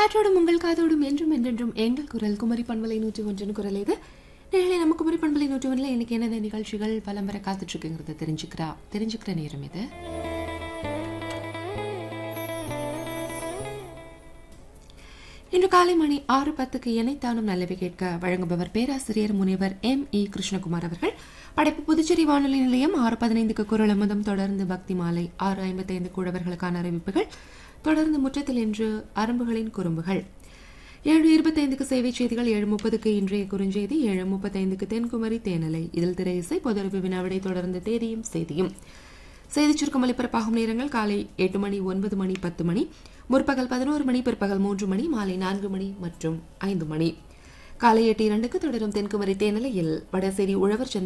காற்றோடும் உங்கள் காதோடும் என்றும் என்றென்றும் எங்கள் குரல் குமரி பண்பலை 101 குரல் இது. நேரலை நம்ம குமரி பண்பலை 101 இன்னைக்கு என்னென்ன நிகழ்ச்சிகள் பலம்பர காத்துட்டு இருக்குங்கிறத தெரிஞ்சுக்கிற நேரம் இது. இன்று காலை மணி 6:10 இணைத்தானும் நல்லவை கேட்க வழங்குபவர் பேராசிரியர் முனைவர் M.E. கிருஷ்ணகுமார் அவர்கள். படைப்பு புதுச்சேரி வானொலி நிலையம். 6:15 குரல் அமுதம், தொடர்ந்து பக்தி மாலை. 6:55 கூடவர்களுக்கான அறிவிப்புகள், தொடர்ந்து முற்றத்தில் இன்று அரும்புகளின் குறும்புகள். 7:25 சேவை செய்திகள். 7:30 இன்றைய குறுஞ்செய்தி. 7:35 தென்குமரி தேனலை. இதில் திரை இசை, பொதறிவு வினாவிடை, தொடர்ந்து தேதியும் செய்தியும். செய்திச் சுருக்கம் ஒலிபரப்பாகும் நேரங்கள் காலை 8 மணி, 9 மணி, 10 மணி, முற்பகல் 11 மணி, பிற்பகல் 3 மணி, மாலை 4 மணி மற்றும் 5 மணி. காலை 8:02 தொடரும் தென்குமரி தேனலையில் வடசேரி உழவர் சந்தை